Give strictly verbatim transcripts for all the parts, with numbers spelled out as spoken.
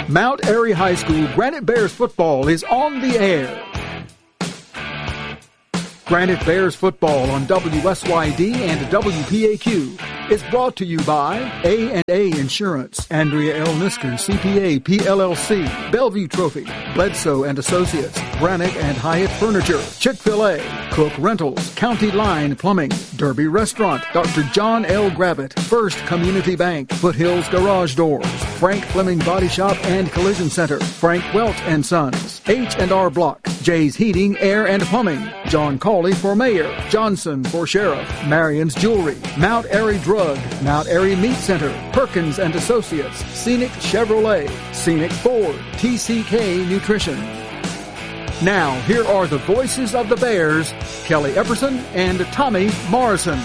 Mount Airy High School Granite Bears football is on the air. Granite Bears football on W S Y D and W P A Q is brought to you by A and A Insurance, Andrea L. Nisker, C P A, P L L C, Bellevue Trophy, Bledsoe and Associates, Brannick and Hyatt Furniture, Chick-fil-A, Cook Rentals, County Line Plumbing, Derby Restaurant, Doctor John L. Gravitt, First Community Bank, Foothills Garage Doors, Frank Fleming Body Shop and Collision Center, Frank Welch and Sons, H and R Block, Jay's Heating, Air and Plumbing, John Cawley for Mayor, Johnson for Sheriff, Marion's Jewelry, Mount Airy Drug, Mount Airy Meat Center, Perkins and Associates, Scenic Chevrolet, Scenic Ford, T C K Nutrition. Now, here are the voices of the Bears, Kelly Epperson and Tommy Morrison.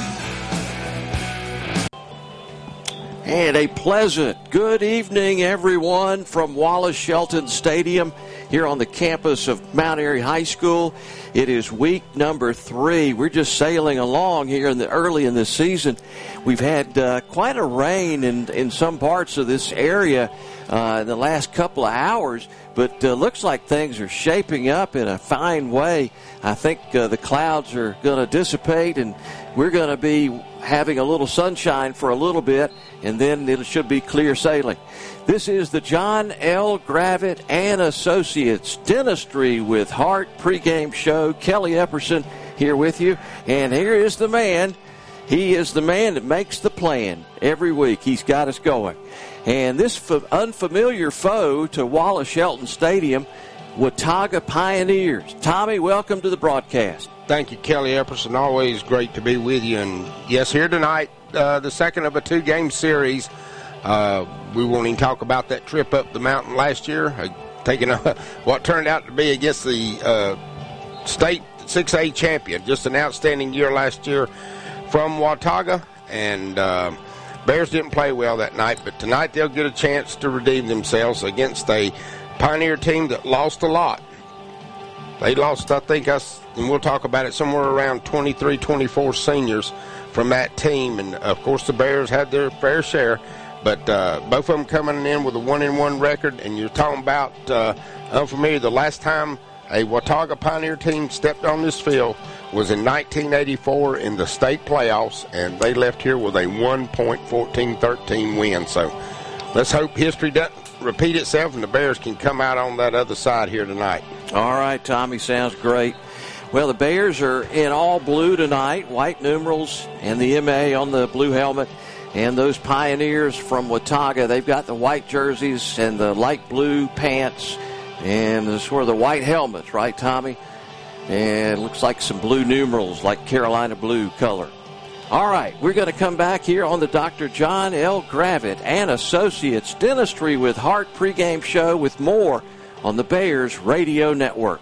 And a pleasant good evening, everyone, from Wallace Shelton Stadium here on the campus of Mount Airy High School. It is week number three. We're just sailing along here in the early in the season. We've had uh, quite a rain in, in some parts of this area uh, in the last couple of hours, but uh, looks like things are shaping up in a fine way. I think uh, the clouds are going to dissipate, and we're going to be having a little sunshine for a little bit, and then it should be clear sailing. This is the John L. Gravitt and Associates Dentistry with Heart pregame show. Kelly Epperson here with you, and here is the man. He is the man that makes the plan every week. He's got us going. And this f- unfamiliar foe to Wallace Shelton Stadium, Watauga Pioneers. Tommy, welcome to the broadcast. Thank you, Kelly Epperson. Always great to be with you. And, yes, here tonight, uh, the second of a two-game series. Uh, we won't even talk about that trip up the mountain last year, uh, taking a, what turned out to be against the uh, state six A champion. Just an outstanding year last year from Watauga. And uh, Bears didn't play well that night, but tonight they'll get a chance to redeem themselves against a Pioneer team that lost a lot. They lost, I think, us, and we'll talk about it, somewhere around twenty-three, twenty-four seniors from that team. And, of course, the Bears had their fair share. But uh, both of them coming in with a one and one record, and you're talking about uh, unfamiliar. The last time a Watauga Pioneer team stepped on this field was in nineteen eighty-four in the state playoffs, and they left here with a one point one four one three win. So let's hope history doesn't repeat itself and the Bears can come out on that other side here tonight. All right, Tommy, sounds great. Well, the Bears are in all blue tonight, white numerals and the M A on the blue helmet. And those Pioneers from Watauga, they've got the white jerseys and the light blue pants and the sort of the white helmets, right, Tommy? And it looks like some blue numerals, like Carolina blue color. All right, we're going to come back here on the Doctor John L. Gravitt and Associates Dentistry with Heart pregame show with more on the Bears Radio Network.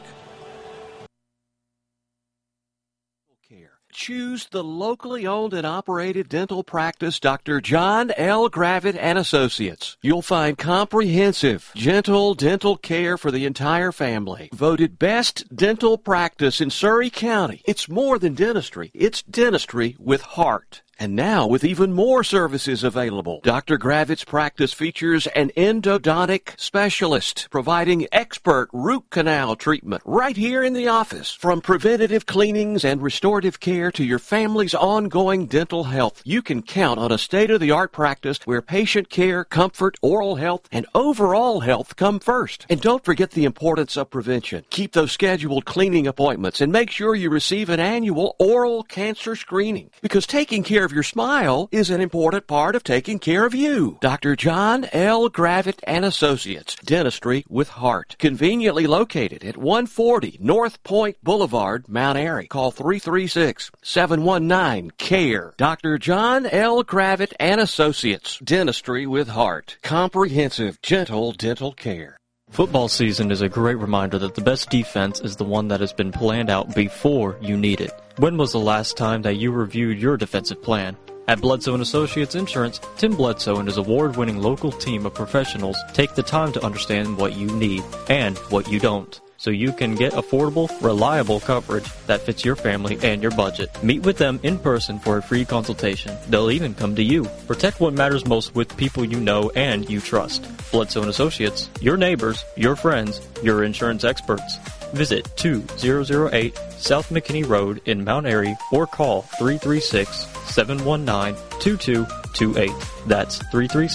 Choose the locally owned and operated dental practice, Doctor John L. Gravitt and Associates. You'll find comprehensive, gentle dental care for the entire family. Voted best dental practice in Surrey County. It's more than dentistry. It's dentistry with heart. And now with even more services available. Doctor Gravitt's practice features an endodontic specialist providing expert root canal treatment right here in the office. From preventative cleanings and restorative care to your family's ongoing dental health, you can count on a state-of-the-art practice where patient care, comfort, oral health, and overall health come first. And don't forget the importance of prevention. Keep those scheduled cleaning appointments and make sure you receive an annual oral cancer screening, because taking care of your smile is an important part of taking care of you. Doctor John L. Gravitt and Associates, Dentistry with Heart. Conveniently located at one forty North Point Boulevard, Mount Airy. Call three three six, seven one nine, C A R E. Doctor John L. Gravitt and Associates, Dentistry with Heart. Comprehensive, gentle dental care. Football season is a great reminder that the best defense is the one that has been planned out before you need it. When was the last time that you reviewed your defensive plan? At Bledsoe and Associates Insurance, Tim Bledsoe and his award-winning local team of professionals take the time to understand what you need and what you don't, so you can get affordable, reliable coverage that fits your family and your budget. Meet with them in person for a free consultation. They'll even come to you. Protect what matters most with people you know and you trust. Bledsoe and Associates, your neighbors, your friends, your insurance experts. Visit two thousand eight South McKinney Road in Mount Airy or call three three six, seven one nine, two two two eight. That's three three six